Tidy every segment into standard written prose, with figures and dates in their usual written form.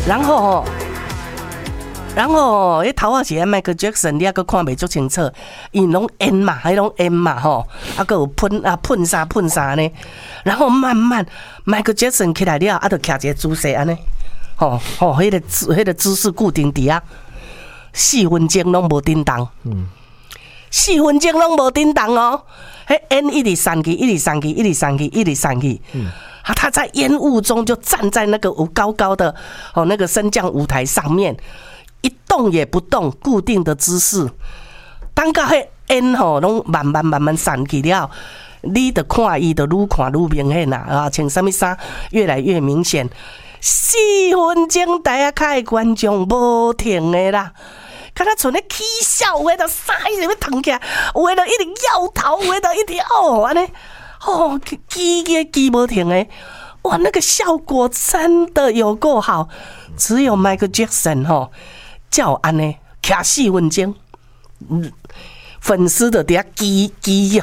然后迄头仔是 Michael Jackson， 你还阁看袂足清楚，因拢烟嘛，迄拢烟嘛吼，啊阁有喷啥呢？然后慢慢 Michael Jackson 起来了，啊，就徛一个姿势安尼，迄个姿势固定伫啊，4分钟拢无叮当，4分钟拢无叮当哦，迄烟一直散去。他在烟雾中就站在那个高高的那个升降舞台上面。一动也不动，固定的姿势。等到迄烟拢慢慢散去了，你就看伊就愈看愈明显啦，穿什么衫越来越明显。4分钟大家看观众无停的啦，敢若像咧起笑，有的啥一直要腾起来，有的一直摇头，有的一直安尼，记无停的。哇，那个效果真的有够好，只有 Michael Jackson 叫安尼徛4分钟，粉丝的底下叽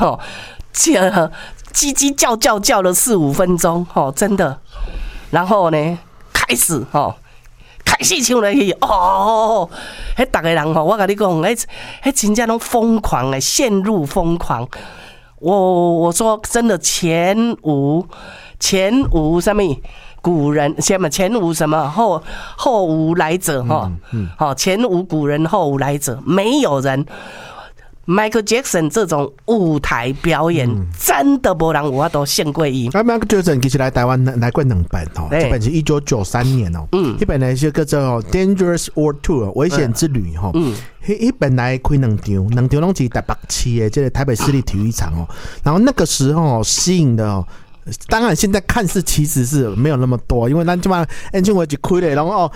叫了4-5分钟，真的。然后呢，开始唱落去，迄大个人我跟你讲，迄真正拢疯狂的，陷入疯狂。我说真的，前无什么。古人前无什么后无来者前无古人后无来者，没有人 Michael Jackson 这种舞台表演真的没人有法度胜过伊。 Michael Jackson 其实来台湾来过2本这本是1993年那本呢是叫做 Dangerous World Tour 危险之旅那本来开2场拢是台北市的这个台北市立体育场然后那个时候吸引的当然，现在看似其实是没有那么多，因为咱即马演唱会一开咧，然后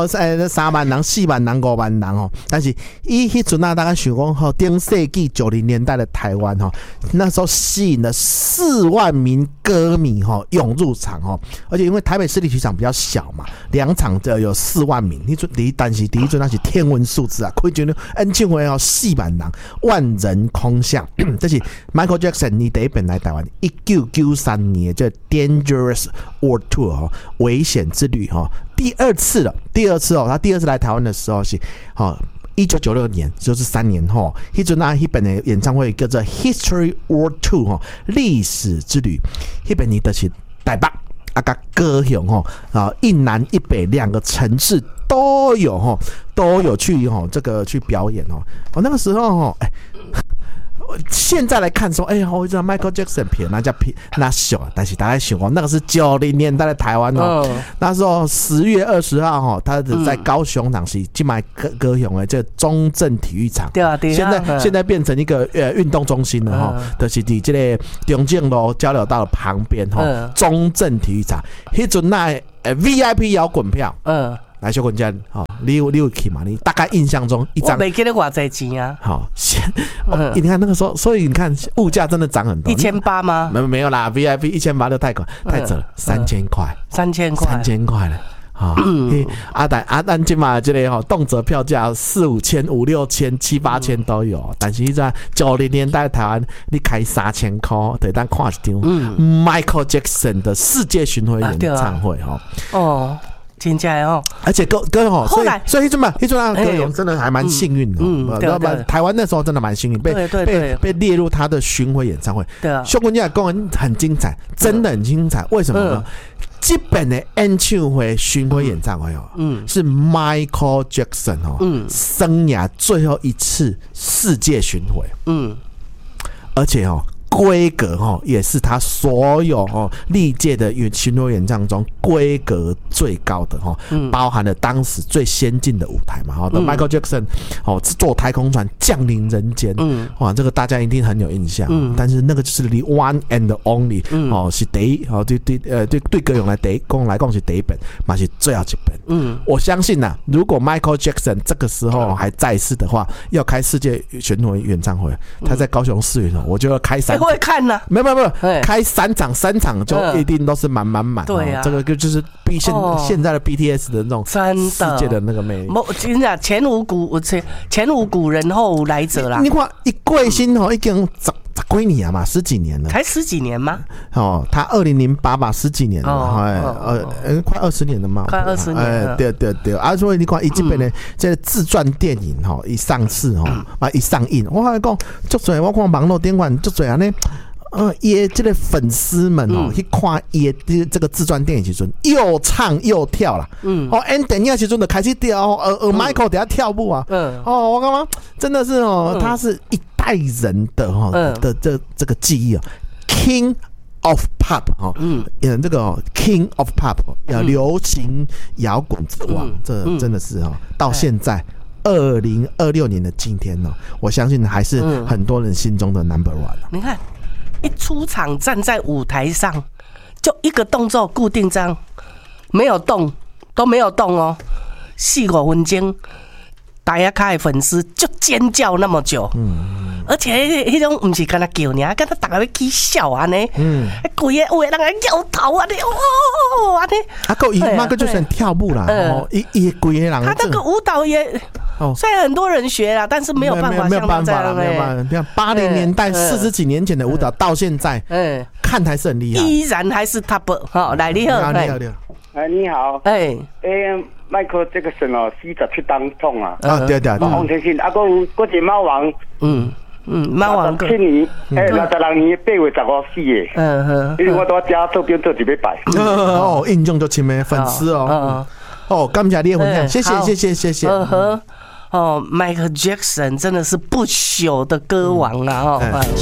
3万人、4万人、5万人但是伊迄阵大家想讲顶世纪90年代的台湾那时候吸引了4万名歌迷涌入场而且因为台北市立体育场比较小嘛，2场就有4万名，但是第一阵那是天文数字啊，开阵演唱会4万人，万人空巷。这是 Michael Jackson 你第一本来台湾1993年。这 Dangerous World Tour 危险之旅第二次他第二次来台湾的时候是1996年，就是3年后，那本的演唱会叫做 History World Tour 历史之旅，那本就是台北跟高雄一南一北2个城市都有去这个去表演那个时候现在来看说，我知道 Michael Jackson 片那小，但是大家想那个是90年代的台湾那时候10月20号他在高雄场是今买高雄的这个中正体育场，现在变成一个运动中心了就是在这个中正路交流道旁边中正体育场，那阵那VIP 摇滚票来小滚家你有去吗？你大概印象中一张我没记得多少钱啊。 你看那个时候，所以你看物价真的涨很多。 1800吗？没有啦 ，VIP 1800就太扯了，3000块，3000块了。咱今嘛这个动辄票价4-5千、5-6千、7-8千都有，但是在90年代台湾，你开3000块，对，咱看一场 Michael Jackson 的世界巡回演唱会真假而且歌所以迄阵歌咏真的还蛮幸运的，台湾那时候真的蛮幸运，被列入他的巡回演唱会。对啊，秀君姐讲很精彩，真的很精彩。为什么呢？这本的演唱会巡回演唱会是 Michael Jackson 生涯最后一次世界巡回。而且规格也是他所有历届的巡回演唱中规格最高的包含了当时最先进的舞台嘛Michael Jackson 坐太空船降临人间哇，这个大家一定很有印象但是那个就是 the one and only 是第一对歌咏来讲是第一本嘛，是最后一本我相信如果 Michael Jackson 这个时候还在世的话，要开世界巡回演唱会，他在高雄市园我就要开3 会看呢？ 没有，开3场就一定都是满。对啊，这个就是现在的 BTS 的那种世界的那个魅力。 真的前无古人后无来者啦。 你看一过身已经几年嘛，10几年了， 才10几年吗？ 哦，他2008吧，10几年了，快20年了嘛， 快20年了， 对，啊，所以你看，伊这边的这个自传电影一上市一上映，我还讲，足侪我看网络电玩足侪安尼。伊这个粉丝们去看伊这个自传电影时阵，又唱又跳啦。演电影时阵就开始跳，Michael 等下跳舞啊。我刚刚真的是他是一代人的这个记忆King of Pop 这个 King of Pop 流行摇滚之王，这真的是到现在。2026年的今天我相信还是很多人心中的 number one。 你看。一出场站在舞台上，就一个动作固定这样，没有动，都没有动哦，4-5分钟，大家看的粉丝就尖叫那么久，而且迄种不是跟他叫呢，跟他大家要起笑安尼，规个有的人还摇头安尼，安尼， 够伊那个就是跳舞啦，伊规个人， 他那个舞蹈也。虽然很多人学啦，但是没有办法， 没有办法了，没有办法。80年代40几年前的舞蹈，到现在，看还是很厉害， 依然还是 top。好，来你好， 你好，Michael Jackson 47当中啊， 对， 王天信，还有一猫王， 猫王 7年，62年8月15死的，因为我在家周边做一礼拜， 印象就深的粉丝感谢你的分享，谢谢。Michael Jackson 真的是不朽的歌王啊！